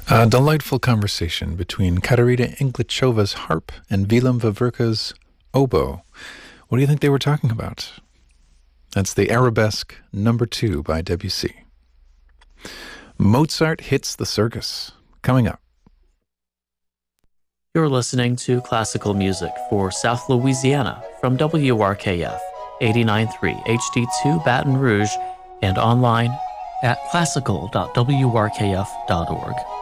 A delightful conversation between Katarina Inglichova's harp and Willem Vavrka's oboe. What do you think they were talking about? That's the Arabesque number 2 by Debussy. Mozart hits the circus. Coming up. You're listening to classical music for South Louisiana from WRKF 89.3 HD2 Baton Rouge and online at classical.wrkf.org.